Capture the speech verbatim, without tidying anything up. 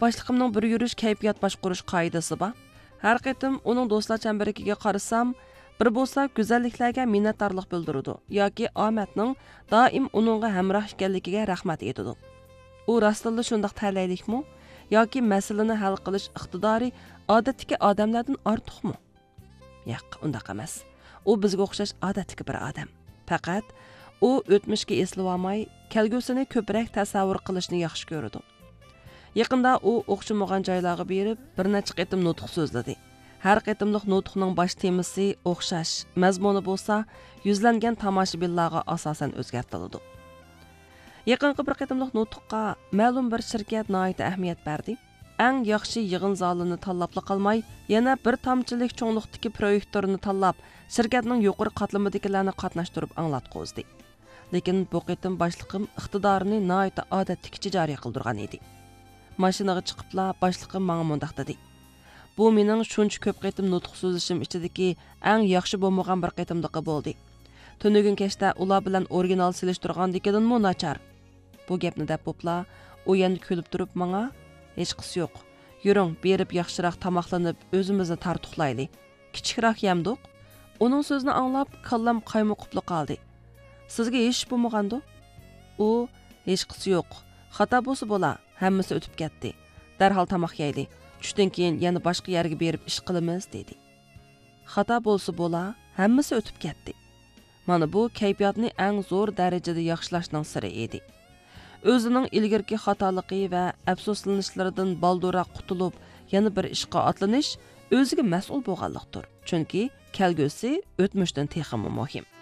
Başlığımның bir yürüş kayfiyat başquruş qoidasi bor. Har qitim uning do'stlar chambariga qarasam, bir bo'lsa go'zalliklarga minnatdorlik bildiradi yoki omadning doim uningga hamroh ekanligiga rahmat aytadi. U rostilla shundoq talaylikmi yoki masalani hal qilish iqtidori odatdagi odamlardan ortiqmi? Yo'q, undaq emas. U bizga o'xshash odatdagi bir odam. Faqat u o'tmishga eslab olmay, kelgusini ko'proq tasavvur qilishni yaxshi ko'radi. Yaqinda u o'xshamagan joylarga berib, bir necha qitim nutq so'zladi. Har qitimliq nutqning bosh temasi o'xshash, mazmuni bo'lsa, yuzlangan tomoshabinlarga asosan o'zgartirildi. Yaqinqi bir qitimliq nutqqa ma'lum bir shirkat nihoyat ahamiyat berdi. Eng yaxshi yig'in zalini tanlab qolmay, yana bir tomchilik cho'nliqdagi proyektorni tanlab, shirkatning yuqori qatlamidagilarni qatnashtirib anglatqozdi. Lekin bu qitim boshliqim iqtidorini nihoyat odatdagi joriy qildirgan edi. Mashinaga chiqibla boshliqim menga mundaq dedi. Bu mening shuncha ko'p qitim nutq so'zlashim ichidagi eng yaxshi bo'lmagan bir qitimligi bo'ldi. Tunugun kechda ular bilan original silishtirgandikidan mu nachar. Bu gapni deb popla, u yana kulib turib menga hech qisi yo'q. Yuring, berib yaxshiroq tamoqlanib, o'zimizni tartuqlayli. Kichikroq yamdiq. Uning so'zini anglab, kallam qaymoqibli qoldi. Sizga hech bo'lmagandi? U hech qisi yo'q. Xato bo'lsa bo'la, hammasi o'tib ketdi. Darhol tamoq yeyli. Tushdan keyin yana boshqa yerga berib ish qilamiz dedi. Xato bo'lsa bo'la, hammasi o'tib ketdi. Mana bu kayfiyatni eng zo'r darajada yaxshilashning siri edi. O'zining ilgirki xatoligi va afsuslanishlardan baldura qutulib, yana bir ishga atlanish o'ziga mas'ul bo'lganlikdir. Chunki kelgusi o'tmishdan texmi muhim.